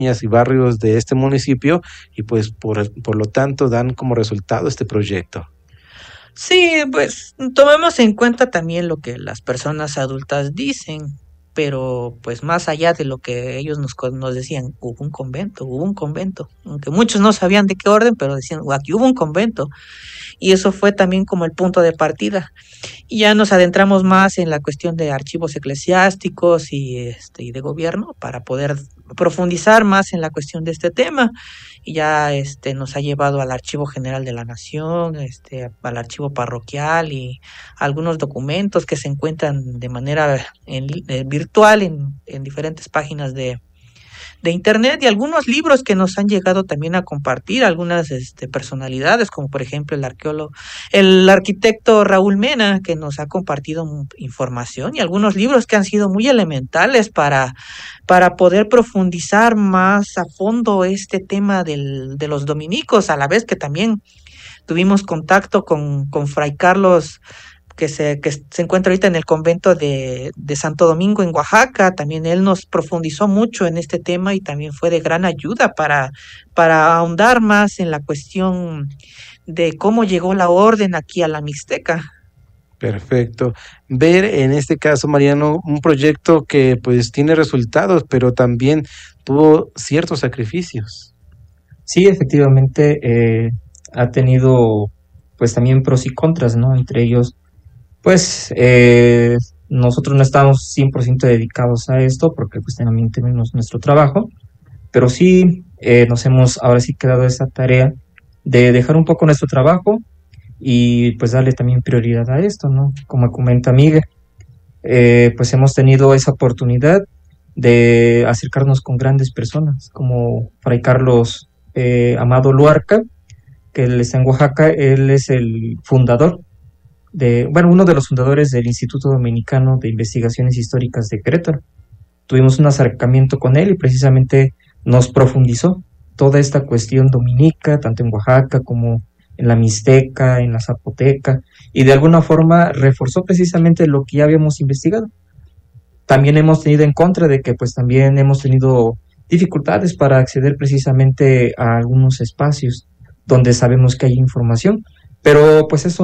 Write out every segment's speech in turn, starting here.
y barrios de este municipio y pues por lo tanto dan como resultado este proyecto. Sí, pues tomemos en cuenta también lo que las personas adultas dicen, pero pues más allá de lo que ellos nos decían, hubo un convento, aunque muchos no sabían de qué orden, pero decían, aquí hubo un convento, y eso fue también como el punto de partida. Y ya nos adentramos más en la cuestión de archivos eclesiásticos y de gobierno para poder profundizar más en la cuestión de este tema. Y ya nos ha llevado al Archivo General de la Nación, al archivo parroquial y algunos documentos que se encuentran de manera virtual en diferentes páginas de internet y algunos libros que nos han llegado también a compartir algunas personalidades, como por ejemplo el arquitecto Raúl Mena, que nos ha compartido información y algunos libros que han sido muy elementales para poder profundizar más a fondo este tema de los dominicos, a la vez que también tuvimos contacto con Fray Carlos que se encuentra ahorita en el convento de Santo Domingo en Oaxaca. También él nos profundizó mucho en este tema y también fue de gran ayuda para ahondar más en la cuestión de cómo llegó la orden aquí a la Mixteca. Perfecto. Ver en este caso, Mariano, un proyecto que pues tiene resultados, pero también tuvo ciertos sacrificios. Sí, efectivamente, ha tenido pues también pros y contras, ¿no? Entre ellos, pues nosotros no estamos 100% dedicados a esto porque pues también tenemos nuestro trabajo, pero sí nos hemos ahora sí quedado esa tarea de dejar un poco nuestro trabajo y pues darle también prioridad a esto, ¿no? Como comenta Miguel, pues hemos tenido esa oportunidad de acercarnos con grandes personas como Fray Carlos Amado Luarca, que él está en Oaxaca. Él es el fundador uno de los fundadores del Instituto Dominicano de Investigaciones Históricas de Querétaro. Tuvimos un acercamiento con él y precisamente nos profundizó toda esta cuestión dominica, tanto en Oaxaca como en la Mixteca, en la Zapoteca, y de alguna forma reforzó precisamente lo que ya habíamos investigado. También hemos tenido en contra de que pues también hemos tenido dificultades para acceder precisamente a algunos espacios donde sabemos que hay información, pero pues eso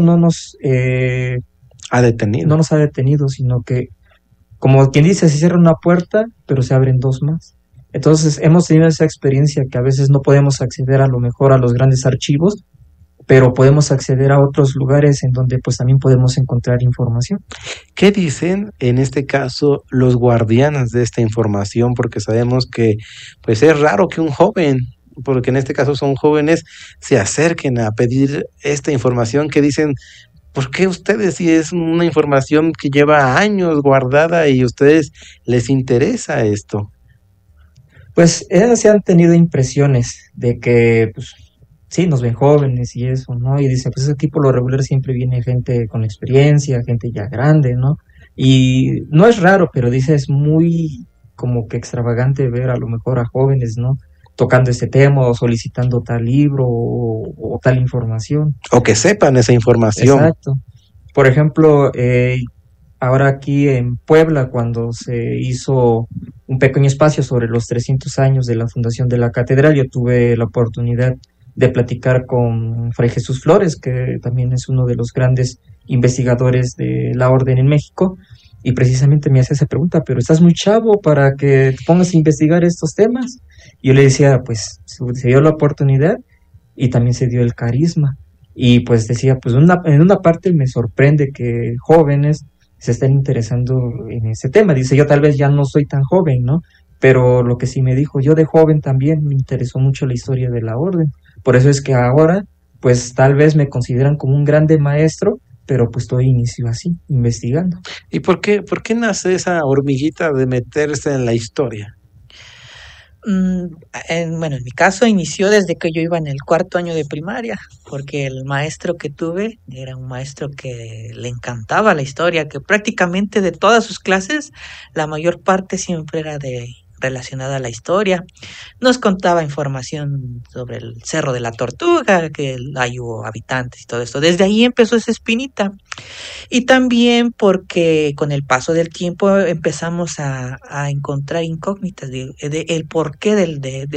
Ha detenido. no nos ha detenido, sino que, como quien dice, se cierra una puerta, pero se abren dos más. Entonces hemos tenido esa experiencia que a veces no podemos acceder a lo mejor a los grandes archivos, pero podemos acceder a otros lugares en donde pues también podemos encontrar información. ¿Qué dicen en este caso los guardianes de esta información? Porque sabemos que pues es raro que un joven, porque en este caso son jóvenes, se acerquen a pedir esta información que dicen, ¿por qué ustedes si es una información que lleva años guardada y a ustedes les interesa esto? Pues se han tenido impresiones de que, pues, sí, nos ven jóvenes y eso, ¿no? Y dice, pues aquí por lo regular siempre viene gente con experiencia, gente ya grande, ¿no? Y no es raro, pero dice, es muy como que extravagante ver a lo mejor a jóvenes, ¿no? Tocando este tema o solicitando tal libro o tal información. O que sepan esa información. Exacto. Por ejemplo, ahora aquí en Puebla, cuando se hizo un pequeño espacio sobre los 300 años de la fundación de la catedral, yo tuve la oportunidad de platicar con Fray Jesús Flores, que también es uno de los grandes investigadores de la orden en México, y precisamente me hacía esa pregunta, pero estás muy chavo para que te pongas a investigar estos temas. Y yo le decía, pues se dio la oportunidad y también se dio el carisma. Y pues decía, pues en una parte me sorprende que jóvenes se estén interesando en ese tema. Dice, yo tal vez ya no soy tan joven, ¿no? Pero lo que sí me dijo, yo de joven también me interesó mucho la historia de la orden. Por eso es que ahora, pues tal vez me consideran como un grande maestro, pero pues todo inició así, investigando. ¿Y por qué nace esa hormiguita de meterse en la historia? Bueno, en mi caso inició desde que yo iba en el cuarto año de primaria, porque el maestro que tuve era un maestro que le encantaba la historia, que prácticamente de todas sus clases, la mayor parte siempre era relacionada a la historia. Nos contaba información sobre el Cerro de la Tortuga, que hay hubo habitantes y todo esto. Desde ahí empezó esa espinita. Y también porque con el paso del tiempo empezamos a encontrar incógnitas de el porqué